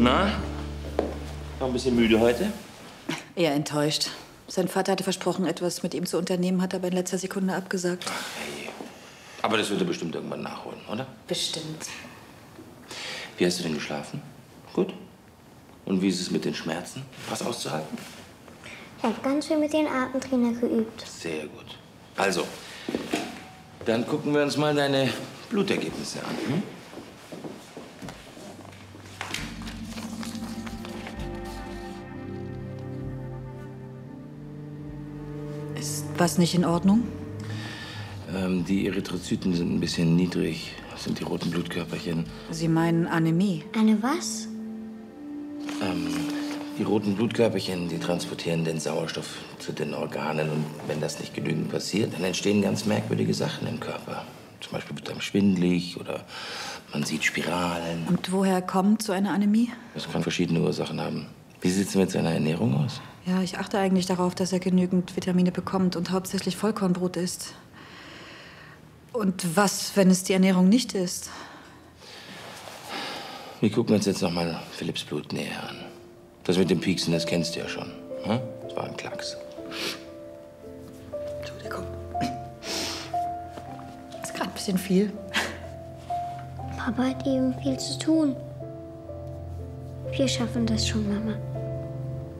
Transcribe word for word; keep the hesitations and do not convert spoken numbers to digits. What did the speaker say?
Na? Noch ein bisschen müde heute? Eher enttäuscht. Sein Vater hatte versprochen, etwas mit ihm zu unternehmen, hat aber in letzter Sekunde abgesagt. Ach, hey. Aber das wird er bestimmt irgendwann nachholen, oder? Bestimmt. Wie hast du denn geschlafen? Gut? Und wie ist es mit den Schmerzen? Was auszuhalten? Ich habe ganz viel mit den Atemtrainer geübt. Sehr gut. Also, dann gucken wir uns mal deine Blutergebnisse an. Hm? Ist was nicht in Ordnung? Ähm, die Erythrozyten sind ein bisschen niedrig. Das sind die roten Blutkörperchen. Sie meinen Anämie? Eine was? Ähm, die roten Blutkörperchen, die transportieren den Sauerstoff zu den Organen. Und wenn das nicht genügend passiert, dann entstehen ganz merkwürdige Sachen im Körper. Zum Beispiel wird einem schwindelig oder man sieht Spiralen. Und woher kommt so eine Anämie? Das kann verschiedene Ursachen haben. Wie sieht es mit seiner Ernährung aus? Ja, ich achte eigentlich darauf, dass er genügend Vitamine bekommt und hauptsächlich Vollkornbrot isst. Und was, wenn es die Ernährung nicht ist? Wir gucken uns jetzt noch mal Philipps Blut näher an. Das mit dem Pieksen, das kennst du ja schon. Hm? Das war ein Klacks. Entschuldigung. Das ist gerade ein bisschen viel. Papa hat eben viel zu tun. Wir schaffen das schon, Mama.